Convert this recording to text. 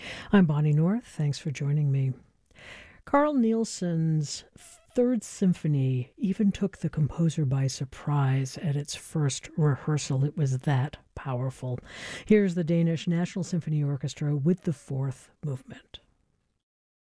I'm Bonnie North. Thanks for joining me. Carl Nielsen's Third Symphony even took the composer by surprise at its first rehearsal. It was that powerful. Here's the Danish National Symphony Orchestra with the fourth movement.